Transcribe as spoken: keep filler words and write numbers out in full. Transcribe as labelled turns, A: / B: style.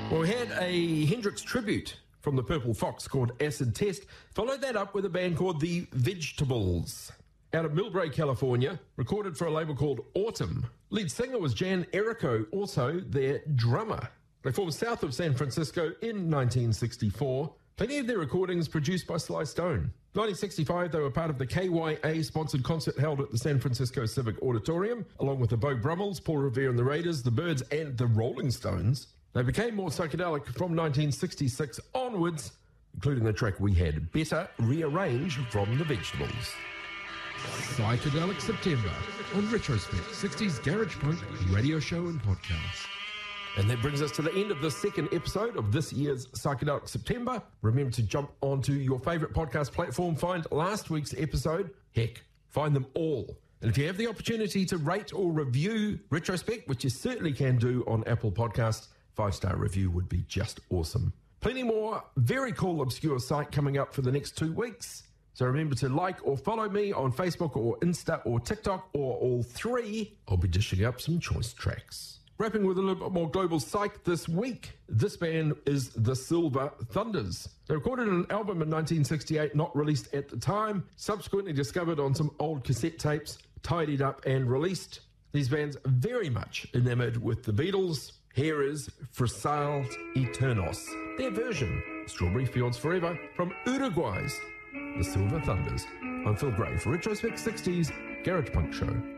A: Well, we had a Hendrix tribute from the Purple Fox called Acid Test. Followed that up with a band called The Vegetables, out of Millbrae, California, recorded for a label called Autumn. Lead singer was Jan Erico, also their drummer. They formed south of San Francisco in nineteen sixty-four. Plenty of their recordings produced by Sly Stone. nineteen sixty-five, they were part of the K Y A-sponsored concert held at the San Francisco Civic Auditorium, along with the Beau Brummels, Paul Revere and the Raiders, the Byrds, and the Rolling Stones. They became more psychedelic from nineteen sixty-six onwards, including the track we had, Better Rearrange, from The Vegetables.
B: Psychedelic September on Retrospect, sixties Garage Punk radio show and podcast.
A: And that brings us to the end of the second episode of this year's Psychedelic September. Remember to jump onto your favourite podcast platform, find last week's episode, heck, find them all. And if you have the opportunity to rate or review Retrospect, which you certainly can do on Apple Podcasts, five-star review would be just awesome. Plenty more very cool obscure psych coming up for the next two weeks. So remember to like or follow me on Facebook or Insta or TikTok or all three. I'll be dishing up some choice tracks. Wrapping with a little bit more global psych this week. This band is the Silver Thunders. They recorded an album in nineteen sixty-eight, not released at the time, subsequently discovered on some old cassette tapes, tidied up and released. These bands are very much enamored with the Beatles. Here is Frisale Eternos, their version, Strawberry Fields Forever, from Uruguay's The Silver Thunders. I'm Phil Gray for Retrospect sixties Garage Punk Show.